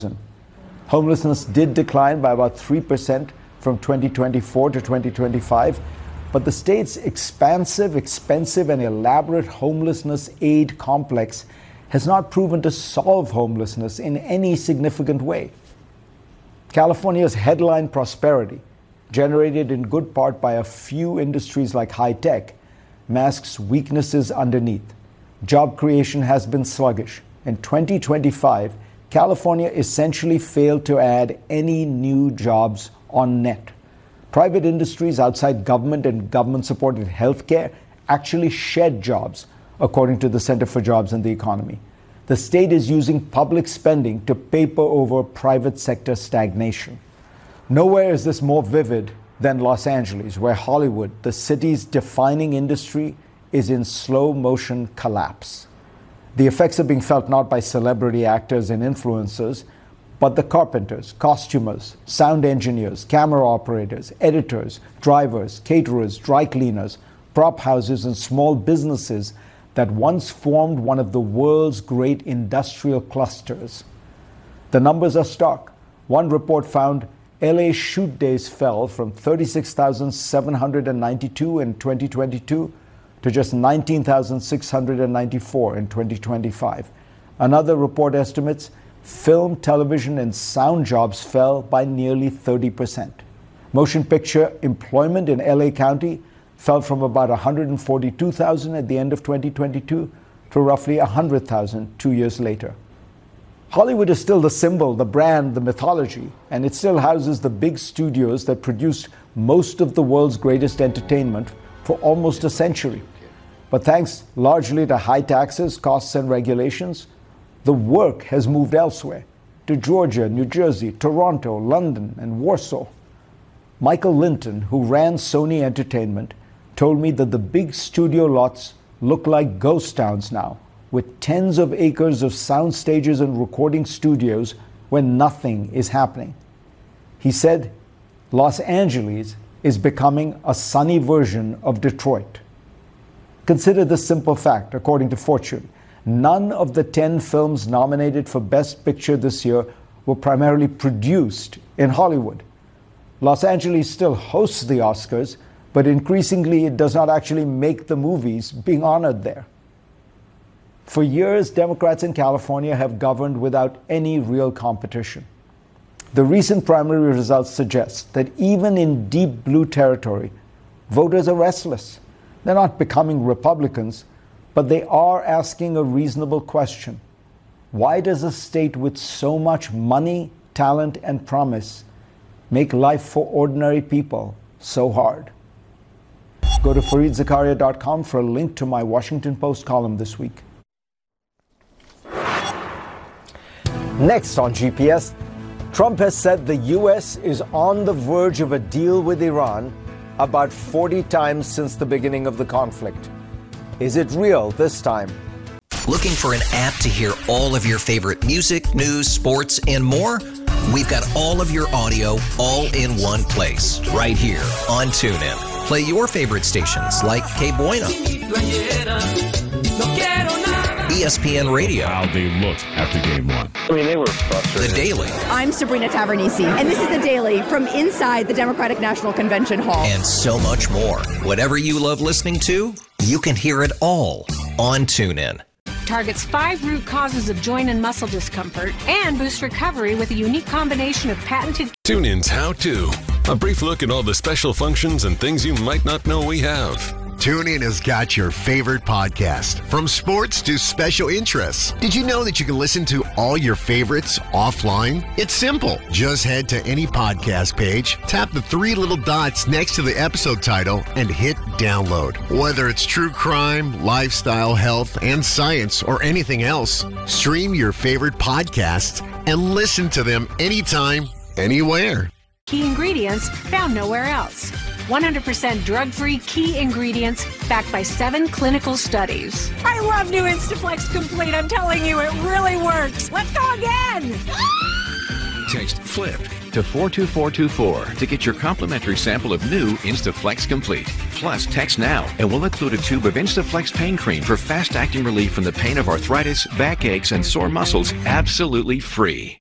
Homelessness did decline by about 3% from 2024 to 2025, but the state's expansive, expensive, and elaborate homelessness aid complex has not proven to solve homelessness in any significant way. California's headline prosperity, generated in good part by a few industries like high tech, masks weaknesses underneath. Job creation has been sluggish. In 2025, California essentially failed to add any new jobs on net. Private industries outside government and government-supported healthcare actually shed jobs, according to the Center for Jobs and the Economy. The state is using public spending to paper over private sector stagnation. Nowhere is this more vivid than Los Angeles, where Hollywood, the city's defining industry, is in slow motion collapse. The effects are being felt not by celebrity actors and influencers, but the carpenters, costumers, sound engineers, camera operators, editors, drivers, caterers, dry cleaners, prop houses, and small businesses that once formed one of the world's great industrial clusters. The numbers are stark. One report found LA shoot days fell from 36,792 in 2022 to just 19,694 in 2025. Another report estimates film, television, and sound jobs fell by nearly 30%. Motion picture employment in LA County fell from about 142,000 at the end of 2022 to roughly 100,000 2 years later. Hollywood is still the symbol, the brand, the mythology, and it still houses the big studios that produced most of the world's greatest entertainment for almost a century. But thanks largely to high taxes, costs, and regulations, the work has moved elsewhere, to Georgia, New Jersey, Toronto, London, and Warsaw. Michael Linton, who ran Sony Entertainment, told me that the big studio lots look like ghost towns now, with tens of acres of sound stages and recording studios where nothing is happening. He said, Los Angeles is becoming a sunny version of Detroit. Consider this simple fact, according to Fortune. None of the 10 films nominated for Best Picture this year were primarily produced in Hollywood. Los Angeles still hosts the Oscars, but increasingly it does not actually make the movies being honored there. For years, Democrats in California have governed without any real competition. The recent primary results suggest that even in deep blue territory, voters are restless. They're not becoming Republicans, but they are asking a reasonable question. Why does a state with so much money, talent, and promise make life for ordinary people so hard? Go to FareedZakaria.com for a link to my Washington Post column this week. Next on GPS, Trump has said the U.S. is on the verge of a deal with Iran about 40 times since the beginning of the conflict. Is it real this time? Looking for an app to hear all of your favorite music, news, sports, and more? We've got all of your audio all in one place, right here on TuneIn. Play your favorite stations like Que Buena, ESPN Radio. How they looked after game one. I mean, they were frustrated. The Daily. I'm Sabrina Tavernisi, and this is The Daily from inside the Democratic National Convention Hall. And so much more. Whatever you love listening to, you can hear it all on TuneIn. Targets 5 root causes of joint and muscle discomfort and boosts recovery with a unique combination of patented TuneIn's How To. A brief look at all the special functions and things you might not know we have. TuneIn has got your favorite podcast, from sports to special interests. Did you know that you can listen to all your favorites offline? It's simple. Just head to any podcast page, tap the 3 little dots next to the episode title, and hit download. Whether it's true crime, lifestyle, health, and science, or anything else, stream your favorite podcasts and listen to them anytime, anywhere. key ingredients found nowhere else. 100% drug-free key ingredients backed by 7 clinical studies. I love new Instaflex Complete. I'm telling you, it really works. Let's go again. Text FLIP to 42424 to get your complimentary sample of new Instaflex Complete. Plus, text now and we'll include a tube of Instaflex pain cream for fast-acting relief from the pain of arthritis, backaches, and sore muscles absolutely free.